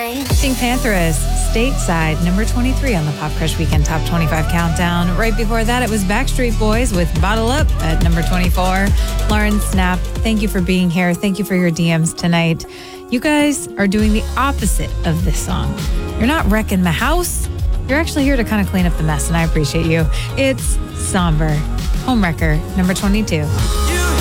Pink Pantheress, Stateside, number 23 on the Pop Crush Weekend Top 25 Countdown. Right before that, it was Backstreet Boys with Bottle Up at number 24. Lauren Snap, thank you for being here. Thank you for your DMs tonight. You guys are doing the opposite of this song. You're not wrecking the house. You're actually here to kind of clean up the mess, and I appreciate you. It's Somber, Homewrecker, number 22.